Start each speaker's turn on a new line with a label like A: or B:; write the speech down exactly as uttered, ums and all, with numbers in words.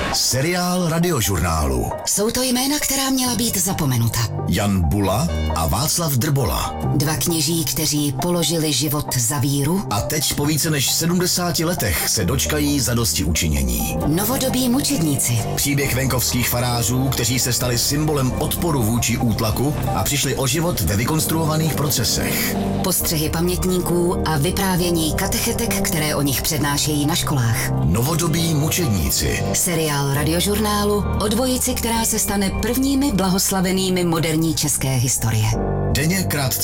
A: Seriál Radiožurnálu.
B: Jsou to jména, která měla být zapomenuta.
A: Jan Bula a Václav Drbola.
B: Dva kněží, kteří položili život za víru.
A: A teď po více než sedmdesáti letech se dočkají zadosti učinění.
B: Novodobí mučedníci.
A: Příběh venkovských farářů, kteří se stali symbolem odporu vůči útlaku a přišli o život ve vykonstruovaných procesech.
B: Postřehy pamětníků a vyprávění katechetek, které o nich přednášejí na školách.
A: Novodobí mučedníci.
B: Seriál Radiožurnálu o dvojici, která se stane prvními blahoslavenými moderní české historie.
A: Denně krátce